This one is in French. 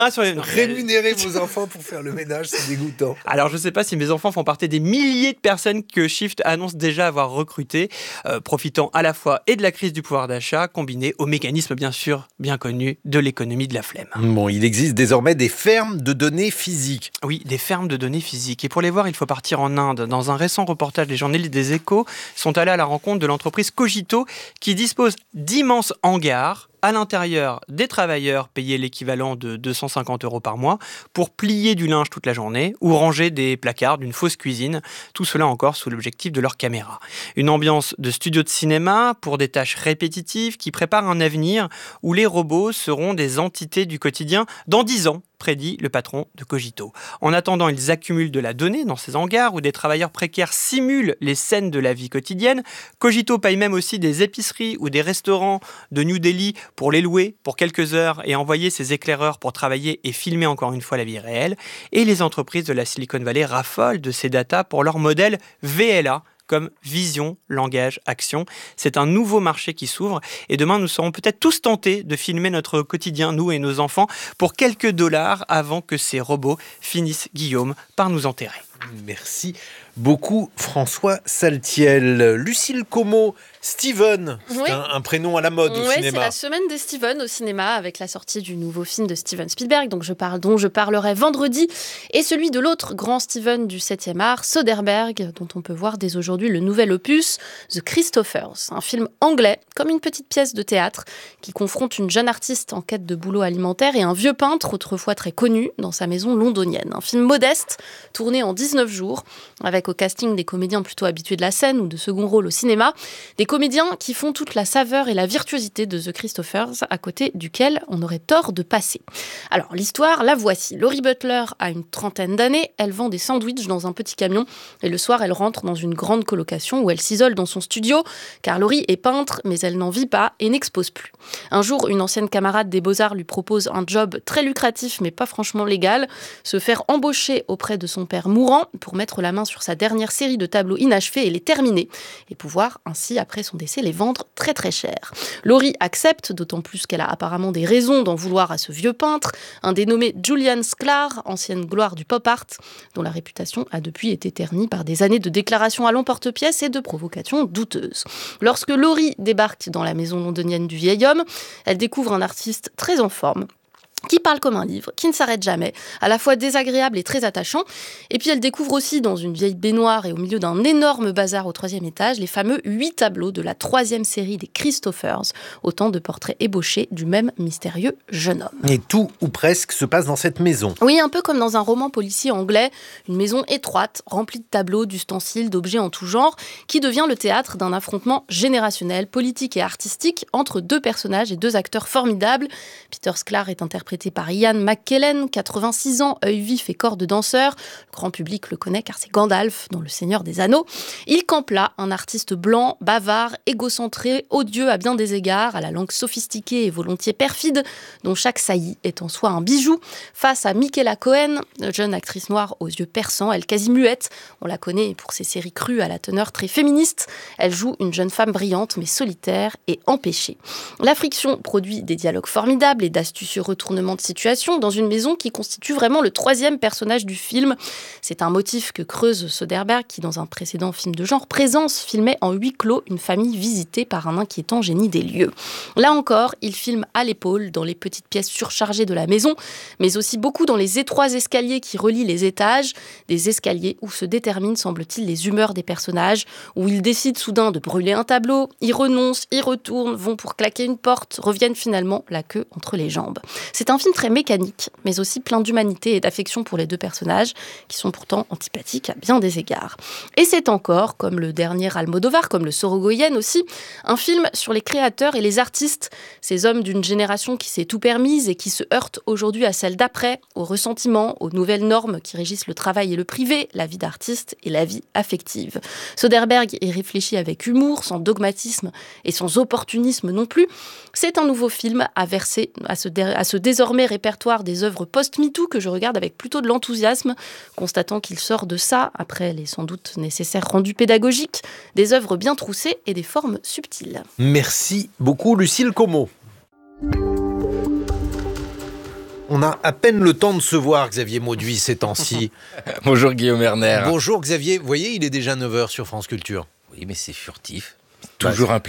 Rémunérer vos enfants pour faire le ménage, c'est dégoûtant. Alors, je ne sais pas si mes enfants font partie des milliers de personnes que Shift annonce déjà avoir recrutées, profitant à la fois et de la crise du pouvoir d'achat, combiné au mécanisme, bien sûr, bien connu de l'économie de la flemme. Bon, il existe désormais des fermes de données physiques. Oui, des fermes de données physiques. Et pour les voir, il faut partir en Inde. Dans un récent reportage des journalistes des Échos, sont allés à la rencontre de l'entreprise Cogito, qui dispose d'immenses hangars à l'intérieur des travailleurs payés l'équivalent de 250 € par mois pour plier du linge toute la journée ou ranger des placards d'une fausse cuisine, tout cela encore sous l'objectif de leur caméra. Une ambiance de studio de cinéma pour des tâches répétitives qui prépare un avenir où les robots seront des entités du quotidien dans 10 ans, prédit le patron de Cogito. En attendant, ils accumulent de la donnée dans ces hangars où des travailleurs précaires simulent les scènes de la vie quotidienne. Cogito paye même aussi des épiceries ou des restaurants de New Delhi pour les louer pour quelques heures et envoyer ses éclaireurs pour travailler et filmer encore une fois la vie réelle. Et les entreprises de la Silicon Valley raffolent de ces datas pour leur modèle VLA, comme vision, langage, action. C'est un nouveau marché qui s'ouvre et demain nous serons peut-être tous tentés de filmer notre quotidien, nous et nos enfants, pour quelques dollars avant que ces robots finissent, Guillaume, par nous enterrer. Merci beaucoup François Saltiel. Lucille Como, Steven, c'est un prénom à la mode au cinéma. C'est la semaine des Steven au cinéma avec la sortie du nouveau film de Steven Spielberg dont je parlerai vendredi et celui de l'autre grand Steven du 7e art, Soderbergh, dont on peut voir dès aujourd'hui le nouvel opus The Christophers, un film anglais comme une petite pièce de théâtre qui confronte une jeune artiste en quête de boulot alimentaire et un vieux peintre autrefois très connu dans sa maison londonienne. Un film modeste tourné en 19 jours avec au casting des comédiens plutôt habitués de la scène ou de second rôle au cinéma, des comédiens qui font toute la saveur et la virtuosité de The Christophers, à côté duquel on aurait tort de passer. Alors, l'histoire, la voici. Laurie Butler a une trentaine d'années, elle vend des sandwichs dans un petit camion et le soir, elle rentre dans une grande colocation où elle s'isole dans son studio, car Laurie est peintre, mais elle n'en vit pas et n'expose plus. Un jour, une ancienne camarade des Beaux-Arts lui propose un job très lucratif, mais pas franchement légal, se faire embaucher auprès de son père mourant pour mettre la main sur sa dernière série de tableaux inachevés et les terminer, et pouvoir ainsi, après son décès, les vendre très très cher. Laurie accepte, d'autant plus qu'elle a apparemment des raisons d'en vouloir à ce vieux peintre, un dénommé Julian Sklar, ancienne gloire du pop art, dont la réputation a depuis été ternie par des années de déclarations à l'emporte-pièce et de provocations douteuses. Lorsque Laurie débarque dans la maison londonienne du vieil homme, elle découvre un artiste très en forme, qui parle comme un livre, qui ne s'arrête jamais, à la fois désagréable et très attachant. Et puis elle découvre aussi dans une vieille baignoire et au milieu d'un énorme bazar au 3e étage, les fameux 8 tableaux de la 3e série des Christophers, autant de portraits ébauchés du même mystérieux jeune homme. Et tout ou presque se passe dans cette maison. Oui, un peu comme dans un roman policier anglais, une maison étroite, remplie de tableaux, d'ustensiles, d'objets en tout genre, qui devient le théâtre d'un affrontement générationnel, politique et artistique entre deux personnages et deux acteurs formidables. Peter Sklar est interprété par Ian McKellen, 86 ans, œil vif et corps de danseur. Le grand public le connaît car c'est Gandalf dans Le Seigneur des Anneaux. Il campe là un artiste blanc, bavard, égocentré, odieux à bien des égards, à la langue sophistiquée et volontiers perfide, dont chaque saillie est en soi un bijou, face à Michaela Cohen, jeune actrice noire aux yeux perçants, elle quasi muette. On la connaît pour ses séries crues à la teneur très féministe. Elle joue une jeune femme brillante mais solitaire et empêchée. La friction produit des dialogues formidables et d'astucieux retournements de situation dans une maison qui constitue vraiment le 3e personnage du film. C'est un motif que creuse Soderbergh qui, dans un précédent film de genre, Présence, filmait en huis clos une famille visitée par un inquiétant génie des lieux. Là encore, il filme à l'épaule dans les petites pièces surchargées de la maison, mais aussi beaucoup dans les étroits escaliers qui relient les étages, des escaliers où se déterminent, semble-t-il, les humeurs des personnages, où ils décident soudain de brûler un tableau, y renoncent, y retournent, vont pour claquer une porte, reviennent finalement la queue entre les jambes. C'est un film très mécanique, mais aussi plein d'humanité et d'affection pour les deux personnages, qui sont pourtant antipathiques à bien des égards. Et c'est encore, comme le dernier Almodovar, comme le Sorogoyen aussi, un film sur les créateurs et les artistes, ces hommes d'une génération qui s'est tout permise et qui se heurtent aujourd'hui à celle d'après, aux ressentiments, aux nouvelles normes qui régissent le travail et le privé, la vie d'artiste et la vie affective. Soderbergh y réfléchit avec humour, sans dogmatisme et sans opportunisme non plus. C'est un nouveau film à verser à ce désormais répertoire des œuvres post-MeToo que je regarde avec plutôt de l'enthousiasme, constatant qu'il sort de ça, après les sans doute nécessaires rendus pédagogiques, des œuvres bien troussées et des formes subtiles. Merci beaucoup Lucille Como. On a à peine le temps de se voir, Xavier Mauduit, ces temps-ci. Bonjour Guillaume Erner. Bonjour Xavier. Vous voyez, il est déjà 9h sur France Culture. Oui, mais c'est furtif. Toujours un plaisir.